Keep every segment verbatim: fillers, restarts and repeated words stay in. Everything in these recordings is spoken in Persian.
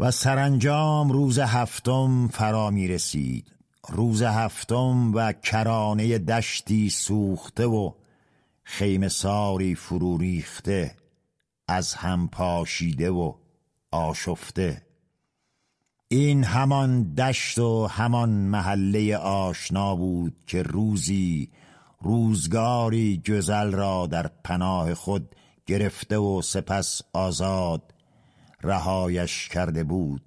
و سرانجام روز هفتم فرا می رسید. روز هفتم و کرانه دشتی سوخته و خیمه ساری فرو ریخته، از هم پاشیده و آشفته. این همان دشت و همان محله آشنا بود که روزی روزگاری گزل را در پناه خود گرفته و سپس آزاد رهایش کرده بود.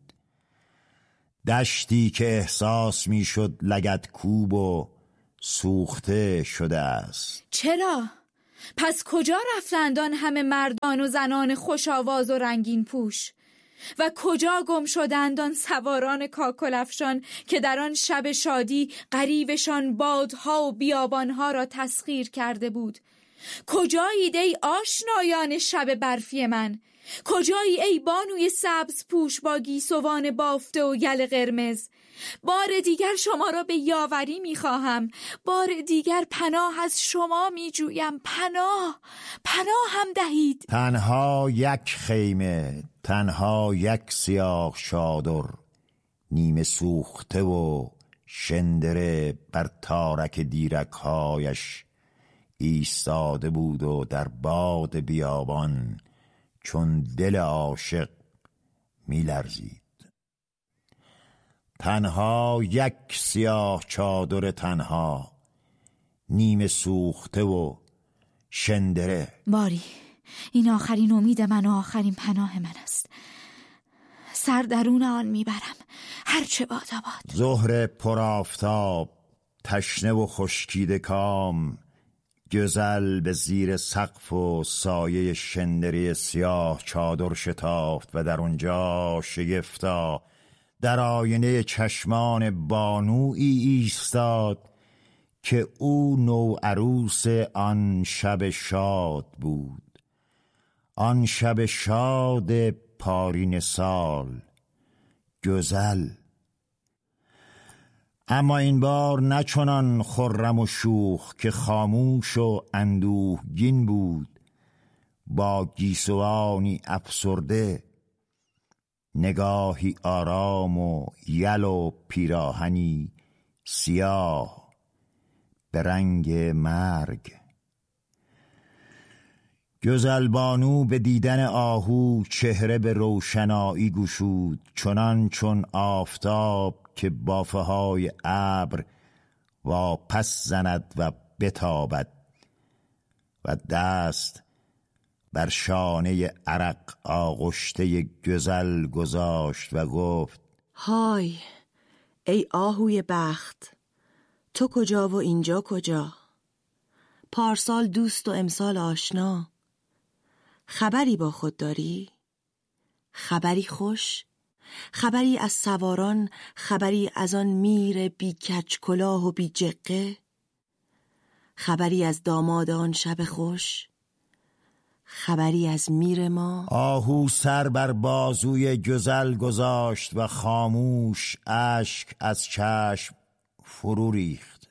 دشتی که احساس می شد لگد کوب و سوخته شده است. چرا؟ پس کجا رفتند آن همه مردان و زنان خوش آواز و رنگین پوش؟ و کجا گم شدند آن سواران کاکلفشان که در آن شب شادی غریوشان بادها و بیابانها را تسخیر کرده بود؟ کجایید ای آشنایان شب برفی من؟ کجایی ای بانوی سبز پوش با گیسوان بافته و یل قرمز؟ بار دیگر شما را به یاوری میخواهم، بار دیگر پناه از شما میجویم. پناه پناه هم دهید. تنها یک خیمه، تنها یک سیاه چادر، نیمه سوخته و شندره بر تارک دیرک‌هایش ایستاده بود و در باد بیابان چون دل عاشق می لرزید. تنها یک سیاه چادر، تنها نیمه سوخته و شندره. باری این آخرین امید من و آخرین پناه من است. سر درون آن میبرم هرچه باد آباد. ظهر پرآفتاب، تشنه و خشکیده کام، گزل به زیر سقف و سایه شندری سیاه چادر شتافت و در اونجا شگفتا در آینه چشمان بانویی ایستاد که او نوعروس آن شب شاد بود، آن شب شاد پارین سال، گزل. اما این بار نچنان خرم و شوخ که خاموش و اندوهگین بود، با گیسوانی افسرده، نگاهی آرام و یل و پیراهنی سیاه به رنگ مرگ. گزل بانو به دیدن آهو چهره به روشنایی گشود، چنان چون آفتاب که بافه های ابر واپس زند و بتابد، و دست بر شانه عرق آغشته گزل گذاشت و گفت: های ای آهوی بخت، تو کجا و اینجا کجا؟ پارسال دوست و امسال آشنا. خبری با خود داری؟ خبری خوش؟ خبری از سواران؟ خبری از آن میر بی کج کلاه و بی جقه؟ خبری از داماد آن شب خوش؟ خبری از میر ما؟ آهو سر بر بازوی گزل گذاشت و خاموش اشک از چشم فرو ریخت.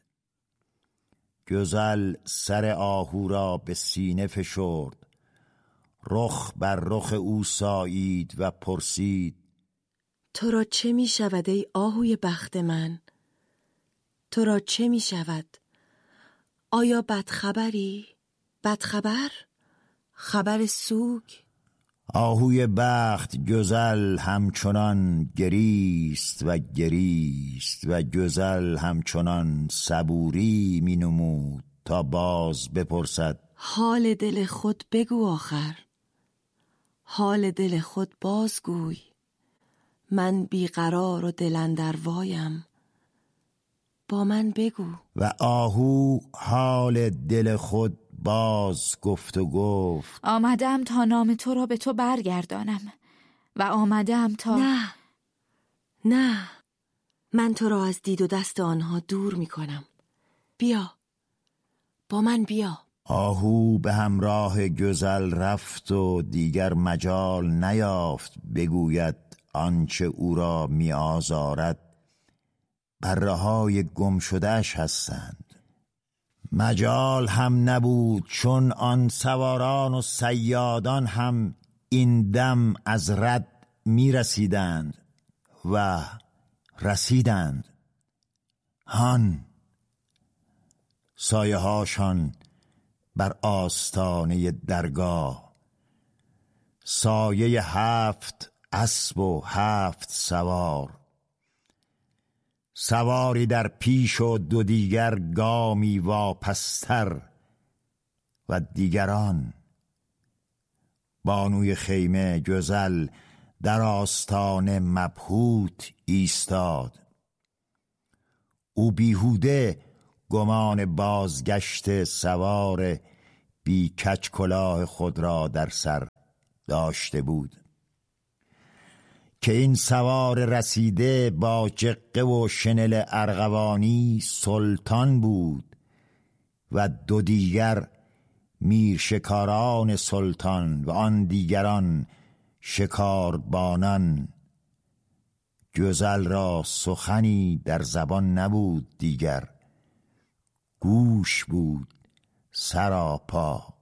گزل سر آهو را به سینه فشرد، رخ بر رخ او سایید و پرسید: تو را چه می شود ای آهوی بخت من؟ تو را چه می شود؟ آیا بدخبری؟ بدخبر؟ خبر سوگ؟ آهوی بخت گزل همچنان گریست و گریست و گزل همچنان صبوری می نمود تا باز بپرسد: حال دل خود بگو آخر، حال دل خود بازگوی. من بیقرار و دل اندر وایم، با من بگو. و آهو حال دل خود باز گفت و گفت: آمدم تا نام تو را به تو برگردانم و آمدم تا... نه نه، من تو را از دید و دست آنها دور می کنم. بیا با من بیا. آهو به همراه گزل رفت و دیگر مجال نیافت بگوید آنچه او را می آزارد بره‌های گم شده‌اش هستند. مجال هم نبود، چون آن سواران و صیادان هم این دم از رد می رسیدند و رسیدند. هان سایه هاشان بر آستانه درگاه، سایه هفت اسب و هفت سوار، سواری در پیش و دو دیگر گامی واپستر و دیگران. بانوی خیمه جزل در آستانه مبهوت ایستاد. او بیهوده گمان بازگشت سوار بی کج کلاه خود را در سر داشته بود که این سوار رسیده با جقه و شنل ارغوانی سلطان بود و دو دیگر میر شکاران سلطان و آن دیگران شکاربانان. جزل را سخنی در زبان نبود دیگر، گوش بود سراپا.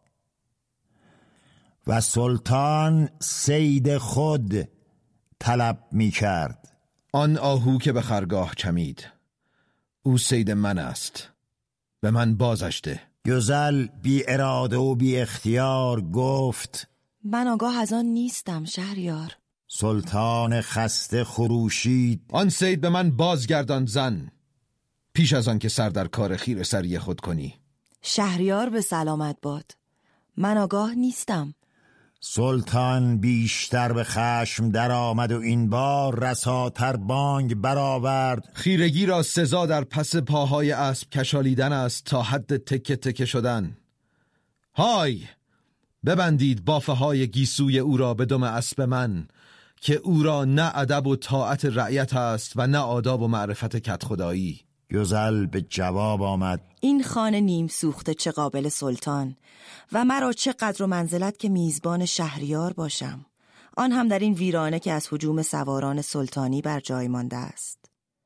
و سلطان صید خود طلب می کرد. آن آهو که به خرگاه چمید، او صید من است، به من بازشته. جزل بی اراده و بی اختیار گفت من آگاه از آن نیستم شهریار. سلطان خسته خروشید. آن صید به من بازگردان زن، پیش از آن که سر در کار خیر سری خود کنی. شهریار به سلامت باد، من آگاه نیستم. سلطان بیشتر به خشم در آمد و این بار رساتر بانگ برآورد. خیرگی را سزا در پس پاهای اسب کشالیدن است تا حد تکه تکه شدن. های ببندید بافه های گیسوی او را به دم اسب من، که او را نه ادب و طاعت رعیت است و نه آداب و معرفت کت خدایی. جزل به جواب آمد. این خانه نیم سوخته چه قابل سلطان و مرا چه قدر و منزلت که میزبان شهریار باشم، آن هم در این ویرانه که از هجوم سواران سلطانی بر جای مانده است.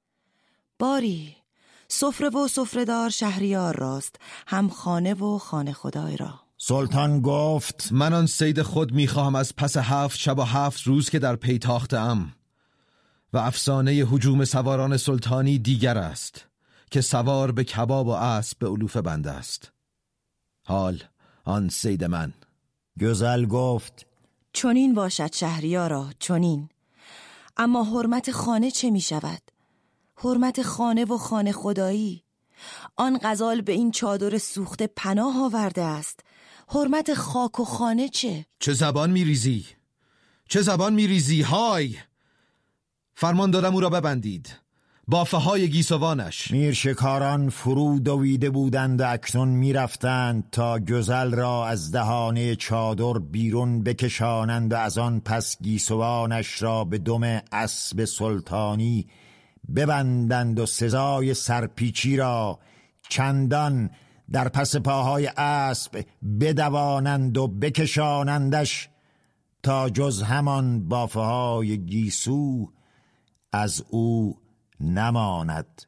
باری سفره و سفره‌دار شهریار راست، هم خانه و خانه خدای را. سلطان گفت من آن صید خود میخواهم از پس هفت شب و هفت روز که در پی تاخته‌ام. و افسانه هجوم سواران سلطانی دیگر است که سوار به کباب و اسب به علوف بنده است. حال آن صید من. جزل گفت چنین باشد شهریارا، چنین. اما حرمت خانه چه می شود؟ حرمت خانه و خانه خدایی. آن غزال به این چادر سوخته پناه آورده است. حرمت خاک و خانه چه؟ چه زبان می ریزی؟ چه زبان می ریزی؟ های فرمان دادم او را ببندید، بافه های گیسوانش. میر شکاران فرو دویده بودند و اکنون می رفتند تا جزل را از دهانه چادر بیرون بکشانند و از آن پس گیسوانش را به دم اسب سلطانی ببندند و سزای سرپیچی را چندان در پس پاهای اسب بدوانند و بکشانندش تا جز همان بافه های گیسو از او نماند.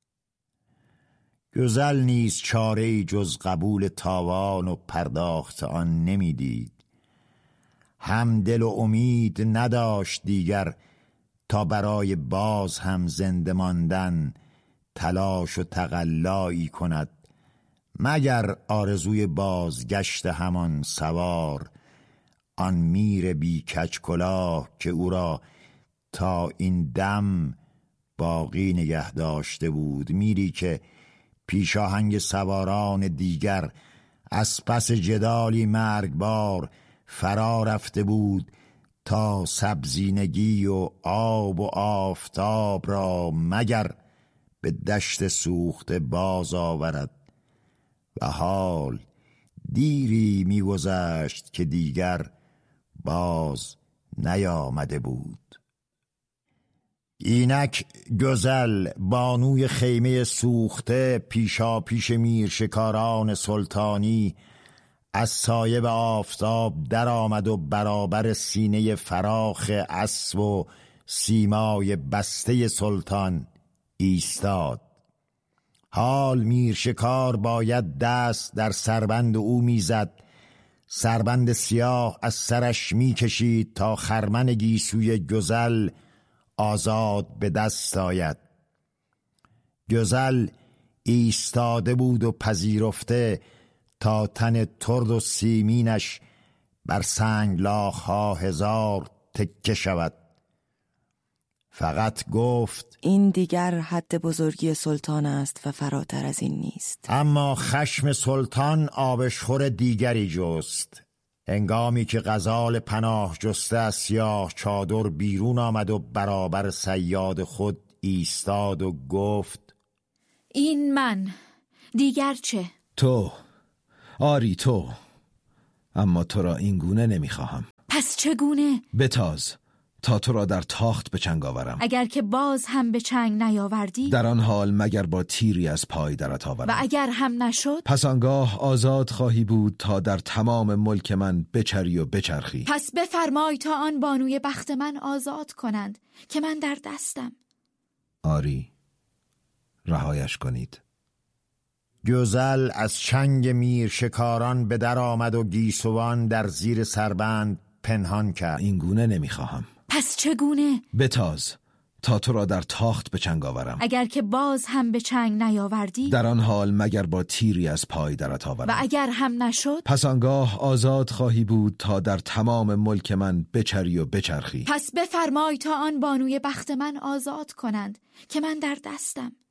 جزل نیز چاره‌ای جز قبول تاوان و پرداخت آن نمیدید. هم دل و امید نداشت دیگر تا برای باز هم زنده ماندن تلاش و تقلایی کند، مگر آرزوی بازگشت همان سوار، آن میر بی کج کلاه که او را تا این دم باقی نگه داشته بود، میری که پیشاهنگ سواران دیگر از پس جدالی مرگبار فرا رفته بود تا سبزینگی و آب و آفتاب را مگر به دشت سوخته باز آورد. و حال دیری می‌گذشت که دیگر باز نیامده بود. اینک جزل بانوی خیمه سوخته پیشا پیش میر شکاران سلطانی از سایه به آفتاب در آمد و برابر سینه فراخ اسب و سیمای بسته سلطان ایستاد. حال میر شکار باید دست در سربند او میزد سربند سیاه از سرش می کشید تا خرمن گیسوی گزل آزاد به دست آید. گزل ایستاده بود و پذیرفته تا تن ترد و سیمینش بر سنگلاخ‌ها هزار تکه شود. فقط گفت این دیگر حد بزرگی سلطان است و فراتر از این نیست. اما خشم سلطان آبشخور دیگری جست. هنگامی که غزال پناه جسته از سیاه چادر بیرون آمد و برابر صیاد خود ایستاد و گفت این من، دیگر چه؟ تو، آری تو، اما تو را این گونه نمیخواهم. پس چگونه؟ بتاز تا تو را در تاخت به چنگ آورم. اگر که باز هم به چنگ نیاوردی؟ در آن حال مگر با تیری از پای درت آورم. و اگر هم نشد؟ پس آنگاه آزاد خواهی بود تا در تمام ملک من بچری و بچرخی. پس بفرمای تا آن بانوی بخت من آزاد کنند که من در دستم. آری، رهایش کنید. گزل از چنگ میر شکاران به در آمد و گیسوان در زیر سربند پنهان کرد. این گونه نمیخواهم. پس چگونه؟ بتاز تا تو را در تاخت به چنگ آورم. اگر که باز هم به چنگ نیاوردی؟ در آن حال مگر با تیری از پای درت آورم. و اگر هم نشد؟ پس آنگاه آزاد خواهی بود تا در تمام ملک من بچری و بچرخی. پس بفرمای تا آن بانوی بخت من آزاد کنند که من در دستم.